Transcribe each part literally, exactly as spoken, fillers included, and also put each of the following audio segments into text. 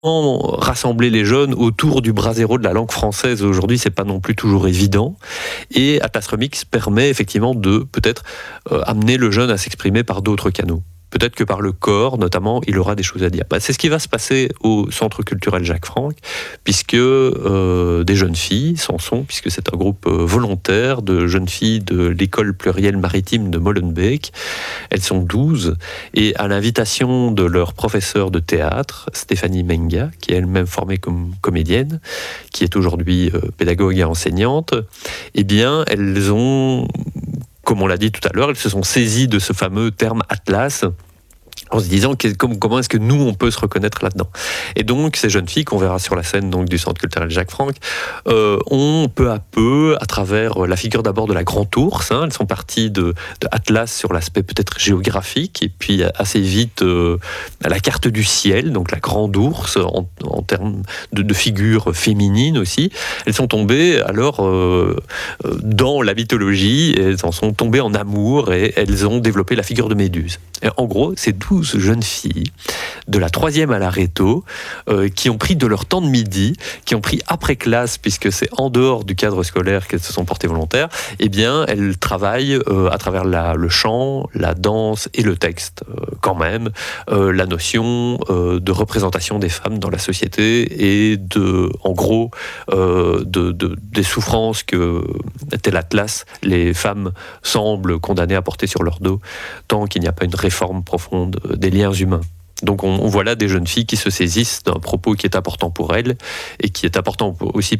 rassembler les jeunes autour du brasero de la langue française aujourd'hui, c'est pas non plus toujours évident. Et Atlas Remix permet effectivement de peut-être euh, amener le jeune à s'exprimer par d'autres canaux. Peut-être que par le corps, notamment, il aura des choses à dire. Bah, c'est ce qui va se passer au Centre culturel Jacques Franck, puisque euh, des jeunes filles s'en sont, puisque c'est un groupe euh, volontaire de jeunes filles de l'école plurielle maritime de Molenbeek. Elles sont douze, et à l'invitation de leur professeur de théâtre, Stéphanie Menga, qui est elle-même formée comme comédienne, qui est aujourd'hui euh, pédagogue et enseignante, eh bien, elles ont... Comme on l'a dit tout à l'heure, elles se sont saisies de ce fameux terme Atlas en se disant que, comment est-ce que nous, on peut se reconnaître là-dedans. Et donc, ces jeunes filles qu'on verra sur la scène donc, du Centre culturel Jacques Franck euh, ont peu à peu, à travers la figure d'abord de la Grande Ourse, hein, elles sont parties de, de Atlas sur l'aspect peut-être géographique, et puis assez vite euh, à la carte du ciel, donc la Grande Ourse, en, en termes de, de figures féminines aussi. Elles sont tombées alors euh, dans la mythologie, elles en sont tombées en amour, et elles ont développé la figure de Méduse. Et en gros, c'est douze jeunes filles, de la troisième à la réto, euh, qui ont pris de leur temps de midi, qui ont pris après classe, puisque c'est en dehors du cadre scolaire qu'elles se sont portées volontaires, eh bien, elles travaillent euh, à travers la, le chant, la danse et le texte, euh, quand même, euh, la notion euh, de représentation des femmes dans la société et de, en gros, euh, de, de, des souffrances que, tel Atlas, les femmes semblent condamnées à porter sur leur dos, tant qu'il n'y a pas une réforme profonde des liens humains. Donc on, on voit là des jeunes filles qui se saisissent d'un propos qui est important pour elles et qui est important aussi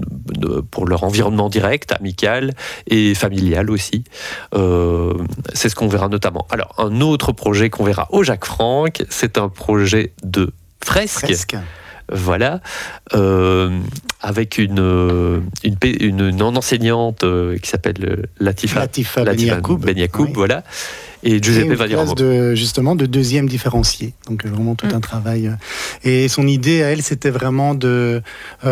pour leur environnement direct, amical et familial aussi. Euh, c'est ce qu'on verra notamment. Alors un autre projet qu'on verra au Jacques Franck, c'est un projet de fresque. Fresque. Voilà, euh, avec une, une, une, une enseignante euh, qui s'appelle Latifa, Latifa Ben Yacoub, Ben Yacoub, oui. Voilà. Et Giuseppe va dire un mot. De, justement, de deuxième différencié. Donc, vraiment tout mmh. un travail. Et son idée, à elle, c'était vraiment de...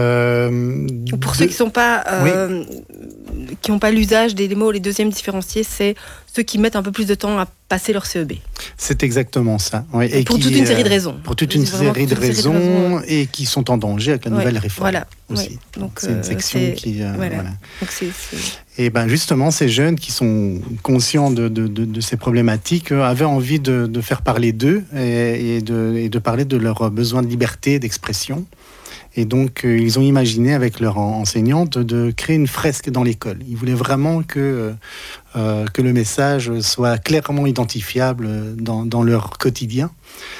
Euh, Pour de... ceux qui sont pas... Euh, oui. qui n'ont pas l'usage des mots, les deuxièmes différenciés, c'est ceux qui mettent un peu plus de temps à passer leur C E B. C'est exactement ça. Oui. Et pour qui, toute une série de raisons. Pour toute une série de raisons, série de raisons et qui sont en danger avec la nouvelle ouais, réforme. Voilà. Aussi. Oui. Donc, c'est une section c'est, qui... Euh, voilà. voilà. Donc c'est, c'est... Et ben justement, ces jeunes qui sont conscients de, de, de, de ces problématiques euh, avaient envie de, de faire parler d'eux et, et, de, et de parler de leurs besoins de liberté, d'expression. Et donc, euh, ils ont imaginé avec leur enseignante de créer une fresque dans l'école. Ils voulaient vraiment que, euh, que le message soit clairement identifiable dans, dans leur quotidien.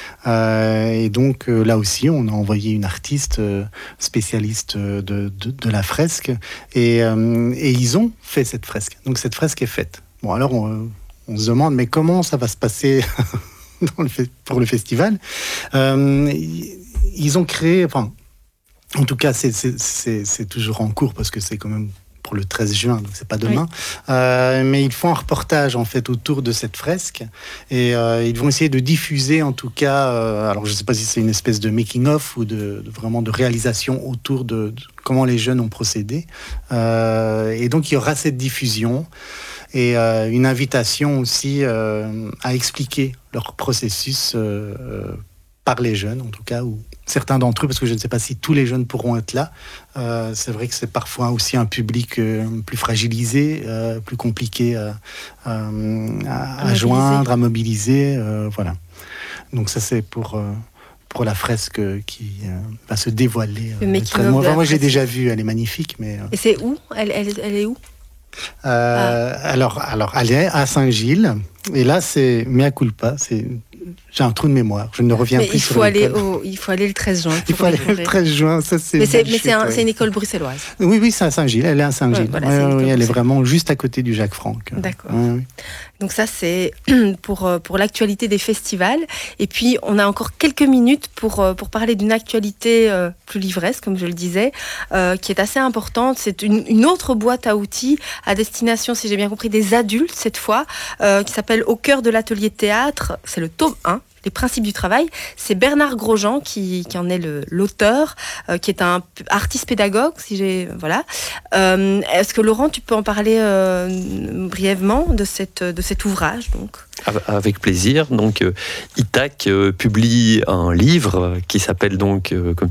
Euh, et donc, euh, là aussi, on a envoyé une artiste euh, spécialiste de, de, de la fresque. Et, euh, et ils ont fait cette fresque. Donc, cette fresque est faite. Bon, alors, on, on se demande, mais comment ça va se passer dans le, pour le festival ? euh, Ils ont créé... Enfin, en tout cas, c'est, c'est, c'est, c'est toujours en cours parce que c'est quand même pour le treize juin, donc c'est pas demain. Oui. Euh, mais ils font un reportage en fait autour de cette fresque et euh, ils vont essayer de diffuser en tout cas. Euh, alors je sais pas si c'est une espèce de making-of ou de, de vraiment de réalisation autour de, de comment les jeunes ont procédé. Euh, et donc il y aura cette diffusion et euh, une invitation aussi euh, à expliquer leur processus euh, par les jeunes en tout cas ou certains d'entre eux, parce que je ne sais pas si tous les jeunes pourront être là. Euh, c'est vrai que c'est parfois aussi un public euh, plus fragilisé, euh, plus compliqué euh, euh, à, à joindre, à mobiliser. Euh, voilà. Donc ça, c'est pour, euh, pour la fresque qui euh, va se dévoiler. Euh, moi, enfin, moi, j'ai déjà vu, elle est magnifique. Mais, euh... Et c'est où elle, elle, elle est où euh, ah. alors, alors, elle est à Saint-Gilles. Et là, c'est mea culpa, c'est... J'ai un trou de mémoire, je ne reviens mais plus il sur faut aller l'école. au, Il faut aller le treize juin. Il faut aller le treize juin, ça c'est... Mais c'est, mais chute, c'est, un, ouais. c'est une école bruxelloise. Oui, oui, c'est à Saint-Gilles, elle est à Saint-Gilles. Ouais, voilà, ouais, oui, elle est vraiment juste à côté du Jacques Franck. D'accord. Ouais, oui. Donc ça, c'est pour, pour l'actualité des festivals. Et puis, on a encore quelques minutes pour, pour parler d'une actualité plus livresque, comme je le disais, euh, qui est assez importante. C'est une, une autre boîte à outils à destination, si j'ai bien compris, des adultes, cette fois, euh, qui s'appelle Au cœur de l'atelier théâtre. C'est le tome un. les principes du travail. C'est Bernard Grosjean qui, qui en est le, l'auteur, euh, qui est un p- artiste pédagogue. Si j'ai, voilà. Euh, est-ce que Laurent, tu peux en parler euh, brièvement de, cette, de cet ouvrage donc? Avec plaisir. Donc, euh, Itac euh, publie un livre qui s'appelle donc, euh, comme